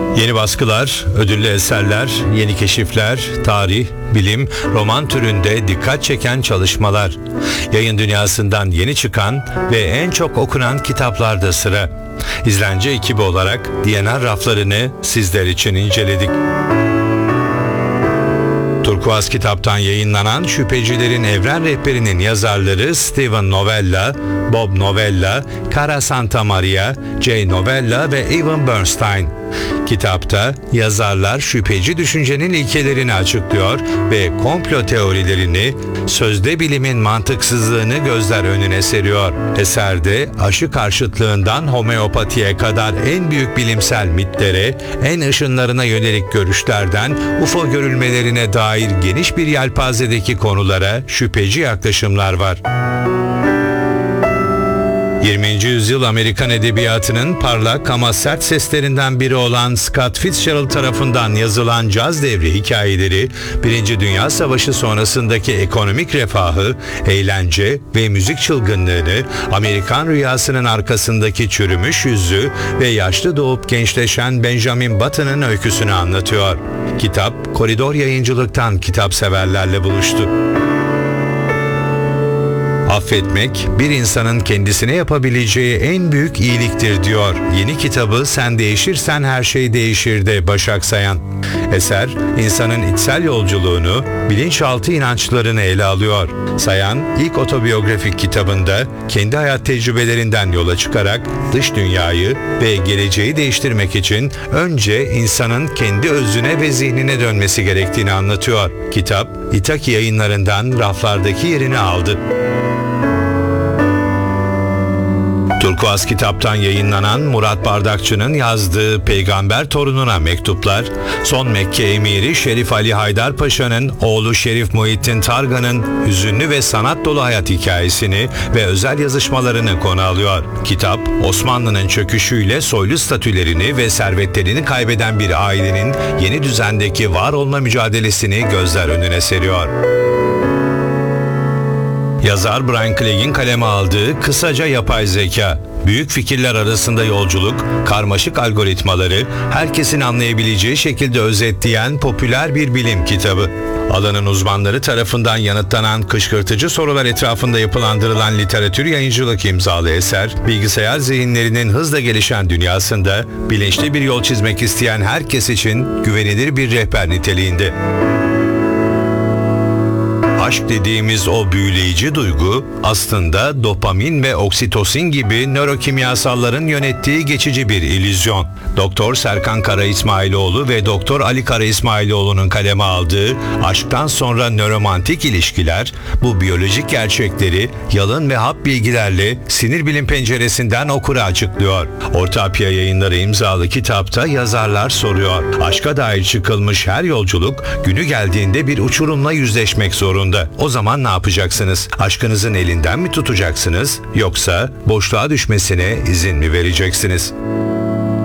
Yeni baskılar, ödüllü eserler, yeni keşifler, tarih, bilim, roman türünde dikkat çeken çalışmalar. Yayın dünyasından yeni çıkan ve en çok okunan kitaplarda sıra. İzlence ekibi olarak D&R raflarını sizler için inceledik. Turkuaz Kitap'tan yayınlanan Şüphecilerin Evren Rehberi'nin yazarları Steven Novella, Bob Novella, Cara Santamaria, Jay Novella ve Evan Bernstein. Kitapta yazarlar şüpheci düşüncenin ilkelerini açıklıyor ve komplo teorilerini, sözde bilimin mantıksızlığını gözler önüne seriyor. Eserde aşı karşıtlığından homeopatiye kadar en büyük bilimsel mitlere, en ışınlarına yönelik görüşlerden UFO görülmelerine dair geniş bir yelpazedeki konulara şüpheci yaklaşımlar var. 20. yüzyıl Amerikan edebiyatının parlak ama sert seslerinden biri olan Scott Fitzgerald tarafından yazılan caz devri hikayeleri, 1. Dünya Savaşı sonrasındaki ekonomik refahı, eğlence ve müzik çılgınlığını, Amerikan rüyasının arkasındaki çürümüş yüzü ve yaşlı doğup gençleşen Benjamin Button'ın öyküsünü anlatıyor. Kitap, Koridor Yayıncılık'tan kitapseverlerle buluştu. Affetmek, bir insanın kendisine yapabileceği en büyük iyiliktir diyor. Yeni kitabı Sen Değişirsen Her Şey Değişir'de Başak Sayan. Eser, insanın içsel yolculuğunu, bilinçaltı inançlarını ele alıyor. Sayan, ilk otobiyografik kitabında kendi hayat tecrübelerinden yola çıkarak dış dünyayı ve geleceği değiştirmek için önce insanın kendi özüne ve zihnine dönmesi gerektiğini anlatıyor. Kitap, İtaki Yayınlarından raflardaki yerini aldı. Turkuaz Kitap'tan yayınlanan Murat Bardakçı'nın yazdığı Peygamber Torununa Mektuplar, son Mekke Emiri Şerif Ali Haydarpaşa'nın oğlu Şerif Muhittin Targan'ın hüzünlü ve sanat dolu hayat hikayesini ve özel yazışmalarını konu alıyor. Kitap, Osmanlı'nın çöküşüyle soylu statülerini ve servetlerini kaybeden bir ailenin yeni düzendeki var olma mücadelesini gözler önüne seriyor. Yazar Brian Clegg'in kaleme aldığı Kısaca Yapay Zeka, büyük fikirler arasında yolculuk, karmaşık algoritmaları herkesin anlayabileceği şekilde özetleyen popüler bir bilim kitabı. Alanın uzmanları tarafından yanıtlanan kışkırtıcı sorular etrafında yapılandırılan literatür yayıncılık imzalı eser, bilgisayar zihinlerinin hızla gelişen dünyasında bilinçli bir yol çizmek isteyen herkes için güvenilir bir rehber niteliğinde. Aşk dediğimiz o büyüleyici duygu aslında dopamin ve oksitosin gibi nörokimyasalların yönettiği geçici bir illüzyon. Doktor Serkan Kara İsmailoğlu ve Doktor Ali Kara İsmailoğlu'nun kaleme aldığı Aşktan Sonra Nöromantik İlişkiler, bu biyolojik gerçekleri yalın ve hap bilgilerle sinir bilim penceresinden okura açıklıyor. Ortapya Yayınları imzalı kitapta yazarlar soruyor. Aşka dair çıkılmış her yolculuk günü geldiğinde bir uçurumla yüzleşmek zorunda. O zaman ne yapacaksınız? Aşkınızın elinden mi tutacaksınız? Yoksa boşluğa düşmesine izin mi vereceksiniz?